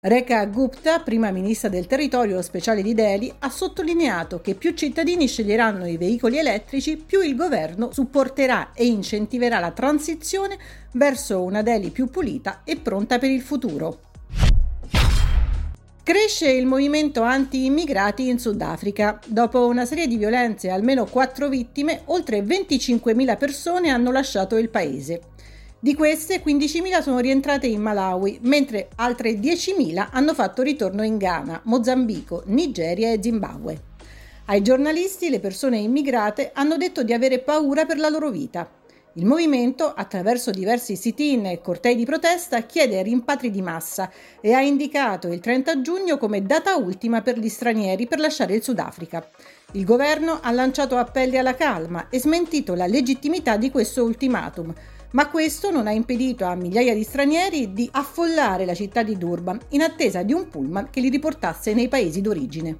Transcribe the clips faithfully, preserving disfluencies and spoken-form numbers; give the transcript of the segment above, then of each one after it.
Rekha Gupta, prima ministra del territorio speciale di Delhi, ha sottolineato che più cittadini sceglieranno i veicoli elettrici, più il governo supporterà e incentiverà la transizione verso una Delhi più pulita e pronta per il futuro. Cresce il movimento anti-immigrati in Sudafrica. Dopo una serie di violenze e almeno quattro vittime, oltre venticinquemila persone hanno lasciato il paese. Di queste, quindicimila sono rientrate in Malawi, mentre altre diecimila hanno fatto ritorno in Ghana, Mozambico, Nigeria e Zimbabwe. Ai giornalisti le persone immigrate hanno detto di avere paura per la loro vita. Il movimento, attraverso diversi sit-in e cortei di protesta, chiede rimpatri di massa e ha indicato il trenta giugno come data ultima per gli stranieri per lasciare il Sudafrica. Il governo ha lanciato appelli alla calma e smentito la legittimità di questo ultimatum, ma questo non ha impedito a migliaia di stranieri di affollare la città di Durban in attesa di un pullman che li riportasse nei paesi d'origine.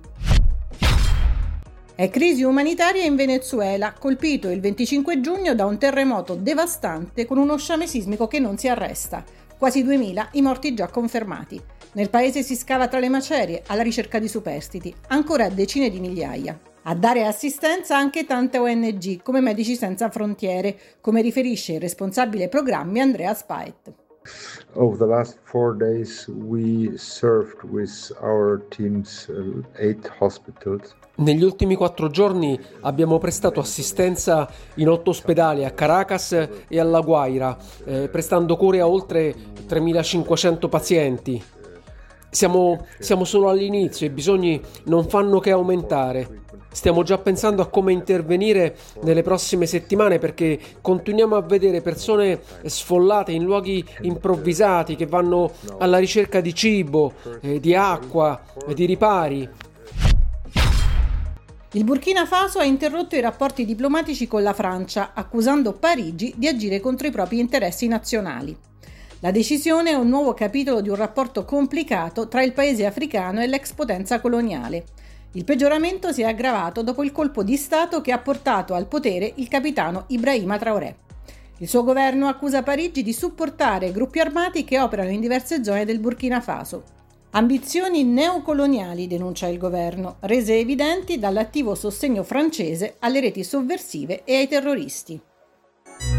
È crisi umanitaria in Venezuela, colpito il venticinque giugno da un terremoto devastante con uno sciame sismico che non si arresta. Quasi duemila i morti già confermati. Nel paese si scava tra le macerie alla ricerca di superstiti, ancora decine di migliaia. A dare assistenza anche tante O N G come Medici Senza Frontiere, come riferisce il responsabile programmi Andreas Paet. Over the last four days we served with our teams uh, eight hospitals. Negli ultimi quattro giorni abbiamo prestato assistenza in otto ospedali a Caracas e a La Guaira, eh, prestando cure a oltre tremilacinquecento pazienti. Siamo, siamo solo all'inizio e i bisogni non fanno che aumentare. Stiamo già pensando a come intervenire nelle prossime settimane perché continuiamo a vedere persone sfollate in luoghi improvvisati che vanno alla ricerca di cibo, eh, di acqua, eh, di ripari. Il Burkina Faso ha interrotto i rapporti diplomatici con la Francia, accusando Parigi di agire contro i propri interessi nazionali. La decisione è un nuovo capitolo di un rapporto complicato tra il paese africano e l'ex potenza coloniale. Il peggioramento si è aggravato dopo il colpo di Stato che ha portato al potere il capitano Ibrahima Traoré. Il suo governo accusa Parigi di supportare gruppi armati che operano in diverse zone del Burkina Faso. Ambizioni neocoloniali, denuncia il governo, rese evidenti dall'attivo sostegno francese alle reti sovversive e ai terroristi.